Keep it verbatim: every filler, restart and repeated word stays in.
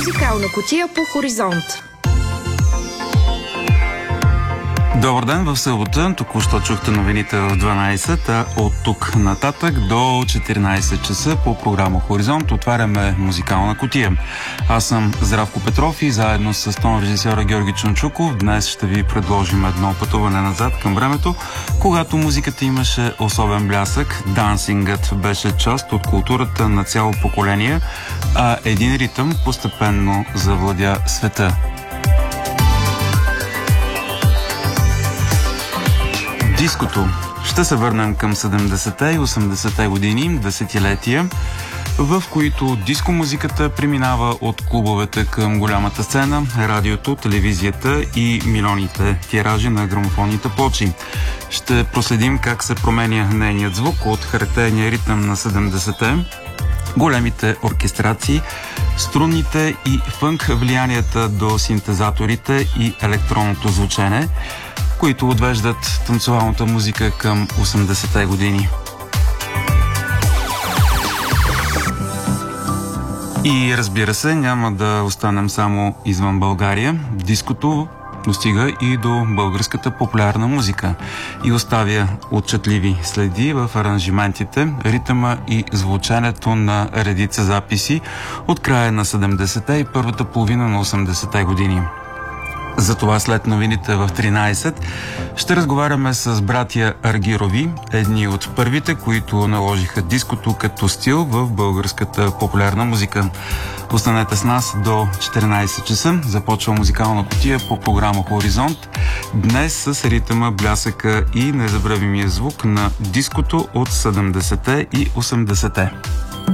Музикална кутия по Хоризонт. Добър ден, в събота. Току-що чухте новините в дванайсет, а от тук нататък до четиринайсет часа по програма Хоризонт отваряме музикална кутия. Аз съм Здравко Петров и заедно с тон режисьора Георги Чунчуков днес ще ви предложим едно пътуване назад към времето, когато музиката имаше особен блясък. Дансингът беше част от културата на цяло поколение, а един ритъм постепенно завладя света. Диското. Ще се върнем към седемдесетте и осемдесетте години, десетилетия, в които диско-музиката преминава от клубовете към голямата сцена, радиото, телевизията и милионите тиражи на грамофонните плочи. Ще проследим как се променя нейният звук от характерния ритъм на седемдесетте, големите оркестрации, струнните и фънк влиянията до синтезаторите и електронното звучене, които отвеждат танцовалната музика към осемдесетте години. И разбира се, няма да останем само извън България. Диското достига и до българската популярна музика и оставя отчетливи следи в аранжиментите, ритъма и звученето на редица записи от края на седемдесетте и първата половина на осемдесетте години. Затова след новините в тринайсет ще разговаряме с братя Аргирови, едни от първите, които наложиха диското като стил в българската популярна музика. Останете с нас до четиринайсет часа. Започва музикална кутия по програма Хоризонт. Днес с ритъма, блясъка и незабравимия звук на диското от седемдесетте и осемдесетте.